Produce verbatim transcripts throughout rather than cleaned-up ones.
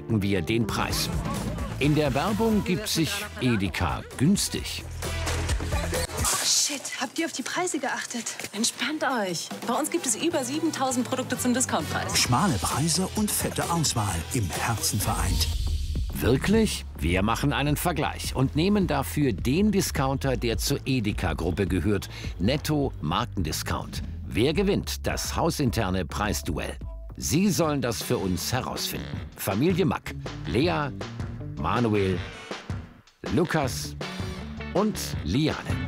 checken wir den Preis. In der Werbung gibt sich Edeka günstig. Oh shit, habt ihr auf die Preise geachtet? Entspannt euch. Bei uns gibt es über siebentausend Produkte zum Discountpreis. Schmale Preise und fette Auswahl im Herzen vereint. Wirklich? Wir machen einen Vergleich und nehmen dafür den Discounter, der zur Edeka-Gruppe gehört, Netto Markendiscount. Wer gewinnt das hausinterne Preisduell? Sie sollen das für uns herausfinden. Familie Mack, Lea, Manuel, Lukas und Liane.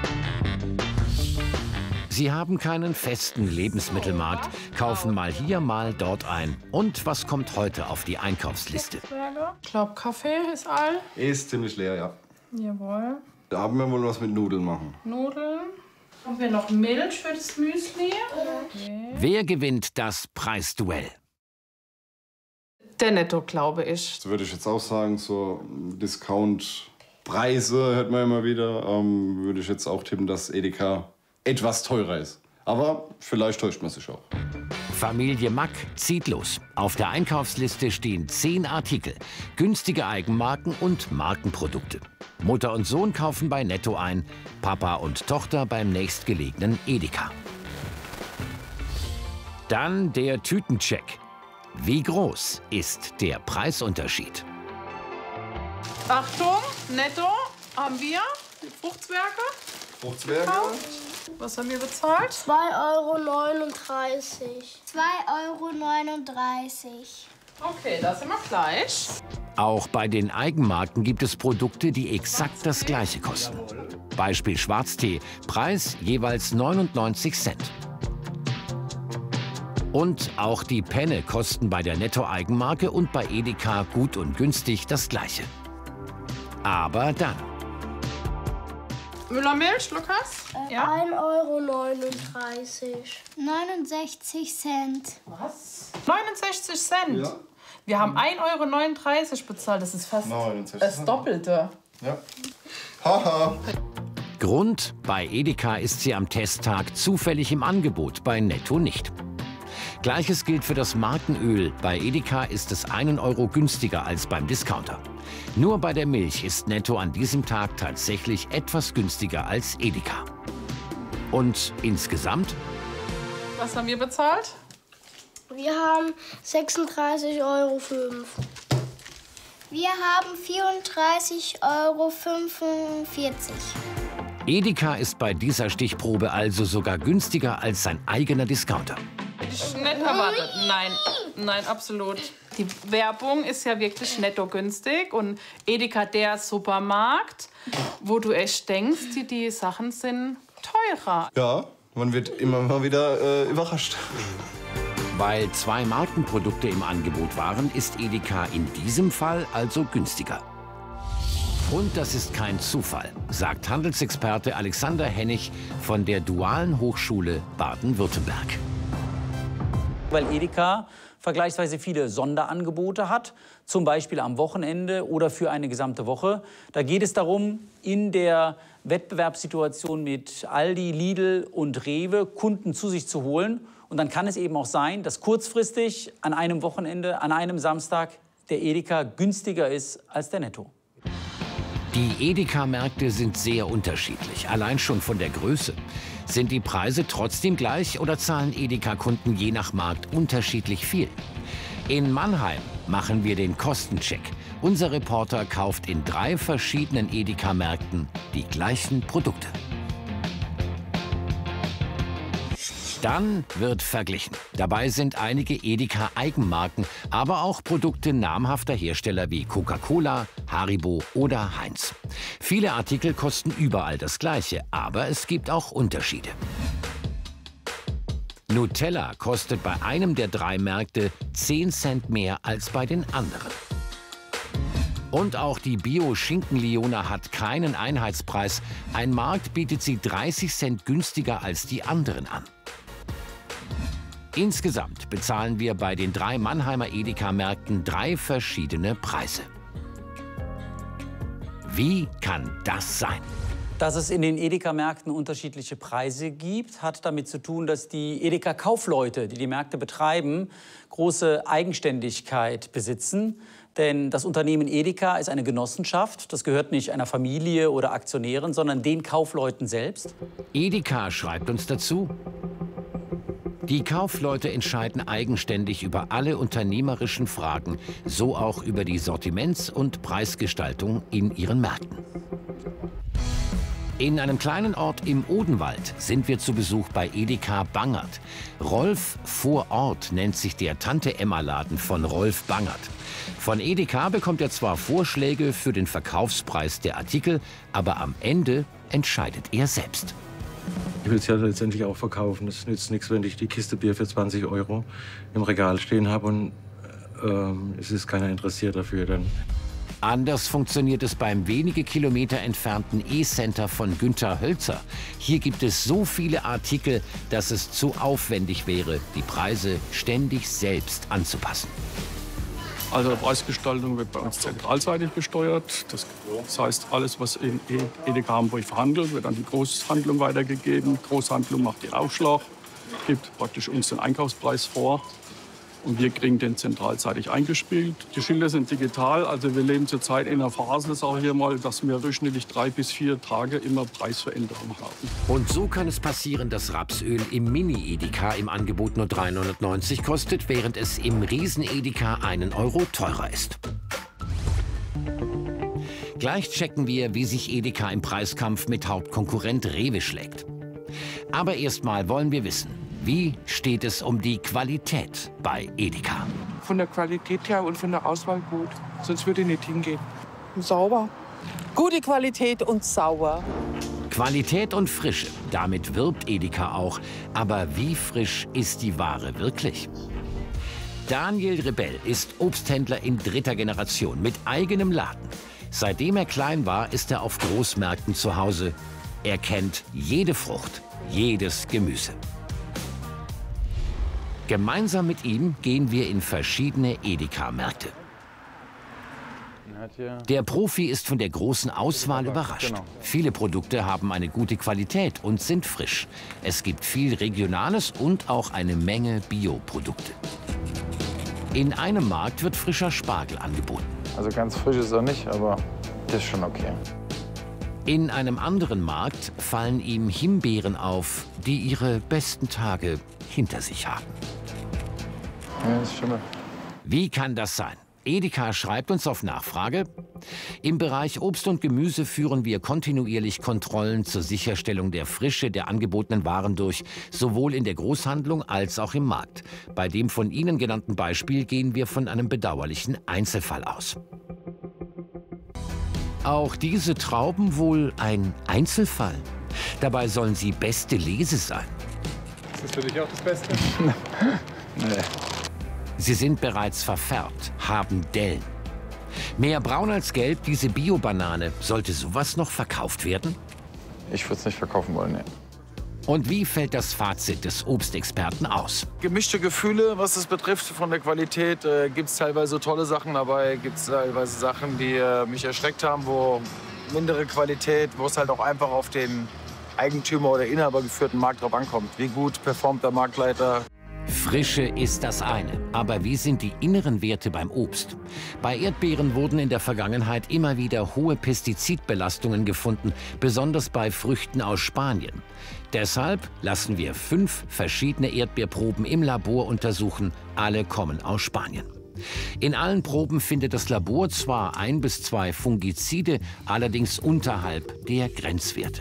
Sie haben keinen festen Lebensmittelmarkt, kaufen mal hier, mal dort ein. Und was kommt heute auf die Einkaufsliste? Ich glaube, Kaffee ist all. Ist ziemlich leer, ja. Jawohl. Da haben wir wohl was mit Nudeln machen. Nudeln. Haben wir noch Milch für das Müsli? Okay. Wer gewinnt das Preisduell? Der Netto, glaube ich. Das würde ich jetzt auch sagen, so Discount-Preise hört man immer wieder. Ähm, würde ich jetzt auch tippen, dass Edeka etwas teurer ist. Aber vielleicht täuscht man sich auch. Familie Mack zieht los. Auf der Einkaufsliste stehen zehn Artikel, günstige Eigenmarken und Markenprodukte. Mutter und Sohn kaufen bei Netto ein, Papa und Tochter beim nächstgelegenen Edeka. Dann der Tütencheck. Wie groß ist der Preisunterschied? Achtung, Netto haben wir die Fruchtzwerge. Fruchtzwerge. Was haben wir bezahlt? zwei Euro neununddreißig. zwei Euro neununddreißig. Okay, da sind wir gleich. Auch bei den Eigenmarken gibt es Produkte, die exakt das Gleiche kosten. Beispiel Schwarztee, Preis jeweils neunundneunzig Cent. Und auch die Penne kosten bei der Netto-Eigenmarke und bei Edeka gut und günstig das Gleiche. Aber dann. Müllermilch, Lukas? Äh, ja? ein Euro neununddreißig. neunundsechzig Cent. Was? neunundsechzig Cent? Ja. Wir haben ein Euro neununddreißig bezahlt. Das ist fast neunundsechzig das Doppelte. Ja. Haha. Grund, bei Edeka ist sie am Testtag zufällig im Angebot, bei Netto nicht. Gleiches gilt für das Markenöl. Bei Edeka ist es einen Euro günstiger als beim Discounter. Nur bei der Milch ist Netto an diesem Tag tatsächlich etwas günstiger als Edeka. Und insgesamt? Was haben wir bezahlt? Wir haben sechsunddreißig Euro fünf. Wir haben vierunddreißig Euro fünfundvierzig. Edeka ist bei dieser Stichprobe also sogar günstiger als sein eigener Discounter. Hätte ich nicht erwartet. Nein, nein, absolut. Die Werbung ist ja wirklich netto günstig und Edeka der Supermarkt, wo du echt denkst, die, die Sachen sind teurer. Ja, man wird immer mal wieder äh, überrascht. Weil zwei Markenprodukte im Angebot waren, ist Edeka in diesem Fall also günstiger. Und das ist kein Zufall, sagt Handelsexperte Alexander Hennig von der Dualen Hochschule Baden-Württemberg. Weil Edeka vergleichsweise viele Sonderangebote hat, zum Beispiel am Wochenende oder für eine gesamte Woche. Da geht es darum, in der Wettbewerbssituation mit Aldi, Lidl und Rewe Kunden zu sich zu holen. Und dann kann es eben auch sein, dass kurzfristig an einem Wochenende, an einem Samstag der Edeka günstiger ist als der Netto. Die Edeka-Märkte sind sehr unterschiedlich, allein schon von der Größe. Sind die Preise trotzdem gleich oder zahlen Edeka-Kunden je nach Markt unterschiedlich viel? In Mannheim machen wir den Kostencheck. Unser Reporter kauft in drei verschiedenen Edeka-Märkten die gleichen Produkte. Dann wird verglichen. Dabei sind einige Edeka-Eigenmarken, aber auch Produkte namhafter Hersteller wie Coca-Cola, Haribo oder Heinz. Viele Artikel kosten überall das Gleiche, aber es gibt auch Unterschiede. Nutella kostet bei einem der drei Märkte zehn Cent mehr als bei den anderen. Und auch die Bio-Schinken-Liona hat keinen Einheitspreis. Ein Markt bietet sie dreißig Cent günstiger als die anderen an. Insgesamt bezahlen wir bei den drei Mannheimer Edeka-Märkten drei verschiedene Preise. Wie kann das sein? Dass es in den Edeka-Märkten unterschiedliche Preise gibt, hat damit zu tun, dass die Edeka-Kaufleute, die die Märkte betreiben, große Eigenständigkeit besitzen. Denn das Unternehmen Edeka ist eine Genossenschaft. Das gehört nicht einer Familie oder Aktionären, sondern den Kaufleuten selbst. Edeka schreibt uns dazu: Die Kaufleute entscheiden eigenständig über alle unternehmerischen Fragen, so auch über die Sortiments- und Preisgestaltung in ihren Märkten. In einem kleinen Ort im Odenwald sind wir zu Besuch bei Edeka Bangert. Rolf vor Ort nennt sich der Tante-Emma-Laden von Rolf Bangert. Von Edeka bekommt er zwar Vorschläge für den Verkaufspreis der Artikel, aber am Ende entscheidet er selbst. Ich will es ja letztendlich auch verkaufen. Es nützt nichts, wenn ich die Kiste Bier für zwanzig Euro im Regal stehen habe und äh, es ist keiner interessiert dafür. Dann. Anders funktioniert es beim wenige Kilometer entfernten E-Center von Günter Hölzer. Hier gibt es so viele Artikel, dass es zu aufwendig wäre, die Preise ständig selbst anzupassen. Also die Preisgestaltung wird bei uns zentralseitig gesteuert. Das heißt, alles, was in Edeka Hamburg verhandelt, wird an die Großhandlung weitergegeben. Die Großhandlung macht den Aufschlag, gibt praktisch uns den Einkaufspreis vor. Und wir kriegen den zentralseitig eingespielt. Die Schilder sind digital, also wir leben zurzeit in einer Phase, sage ich hier mal, dass wir durchschnittlich drei bis vier Tage immer Preisveränderungen haben. Und so kann es passieren, dass Rapsöl im Mini-Edeka im Angebot nur drei neunundneunzig kostet, während es im Riesen-Edeka einen Euro teurer ist. Gleich checken wir, wie sich Edeka im Preiskampf mit Hauptkonkurrent Rewe schlägt. Aber erstmal wollen wir wissen: Wie steht es um die Qualität bei Edeka? Von der Qualität her und von der Auswahl gut. Sonst würde ich nicht hingehen. Sauber. Gute Qualität und sauber. Qualität und Frische, damit wirbt Edeka auch. Aber wie frisch ist die Ware wirklich? Daniel Rebell ist Obsthändler in dritter Generation mit eigenem Laden. Seitdem er klein war, ist er auf Großmärkten zu Hause. Er kennt jede Frucht, jedes Gemüse. Gemeinsam mit ihm gehen wir in verschiedene Edeka-Märkte. Der Profi ist von der großen Auswahl überrascht. Viele Produkte haben eine gute Qualität und sind frisch. Es gibt viel Regionales und auch eine Menge Bioprodukte. In einem Markt wird frischer Spargel angeboten. Also ganz frisch ist er nicht, aber das ist schon okay. In einem anderen Markt fallen ihm Himbeeren auf, die ihre besten Tage hinter sich haben. Ja, das stimmt. Wie kann das sein? Edeka schreibt uns auf Nachfrage: Im Bereich Obst und Gemüse führen wir kontinuierlich Kontrollen zur Sicherstellung der Frische der angebotenen Waren durch, sowohl in der Großhandlung als auch im Markt. Bei dem von Ihnen genannten Beispiel gehen wir von einem bedauerlichen Einzelfall aus. Auch diese Trauben wohl ein Einzelfall? Dabei sollen sie beste Lese sein. Ist das für dich auch das Beste? Nee. Sie sind bereits verfärbt, haben Dellen. Mehr braun als gelb, diese Bio-Banane. Sollte sowas noch verkauft werden? Ich würde es nicht verkaufen wollen, nee. Und wie fällt das Fazit des Obstexperten aus? Gemischte Gefühle, was es betrifft. Von der Qualität äh, gibt es teilweise tolle Sachen dabei, gibt es teilweise Sachen, die äh, mich erschreckt haben, wo mindere Qualität, wo es halt auch einfach auf den Eigentümer oder Inhaber geführten Markt drauf ankommt. Wie gut performt der Marktleiter? Frische ist das eine, aber wie sind die inneren Werte beim Obst? Bei Erdbeeren wurden in der Vergangenheit immer wieder hohe Pestizidbelastungen gefunden, besonders bei Früchten aus Spanien. Deshalb lassen wir fünf verschiedene Erdbeerproben im Labor untersuchen. Alle kommen aus Spanien. In allen Proben findet das Labor zwar ein bis zwei Fungizide, allerdings unterhalb der Grenzwerte.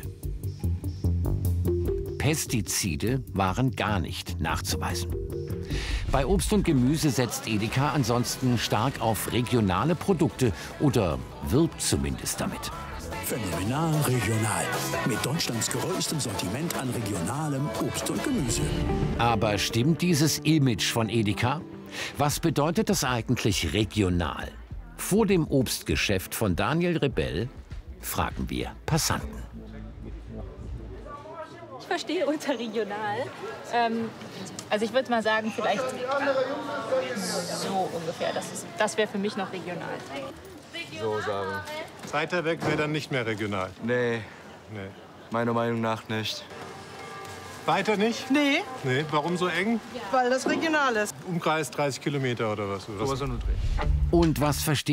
Pestizide waren gar nicht nachzuweisen. Bei Obst und Gemüse setzt Edeka ansonsten stark auf regionale Produkte oder wirbt zumindest damit. Phänomenal regional. Mit Deutschlands größtem Sortiment an regionalem Obst und Gemüse. Aber stimmt dieses Image von Edeka? Was bedeutet das eigentlich regional? Vor dem Obstgeschäft von Daniel Rebell fragen wir Passanten. Ich verstehe unter regional. Ähm, also ich würde mal sagen, vielleicht so ungefähr. Das, ist, das wäre für mich noch regional. So sagen. Weiter weg wäre dann nicht mehr regional. Nee, Nee. Meiner Meinung nach nicht. Weiter nicht? Nee. Nee, warum so eng? Weil das regional ist. Umkreis dreißig Kilometer oder was? Oder So was um den Dreh. Und was versteht